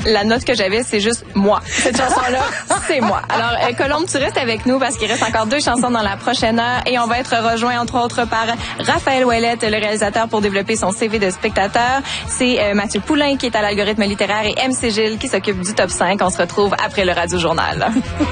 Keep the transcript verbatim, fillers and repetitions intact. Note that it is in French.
la note que j'avais, c'est juste moi. Cette chanson-là, c'est moi. Alors, euh, Colombe, tu restes avec nous parce qu'il reste encore deux chansons dans la prochaine heure et on va être rejoint, entre autres, par Raphaël Ouellette, le réalisateur, pour développer son C V de spectateur. C'est euh, Mathieu Poulain qui est à l'algorithme littéraire et M C Gilles qui s'occupe du top cinq. On se retrouve après le Radio Journal.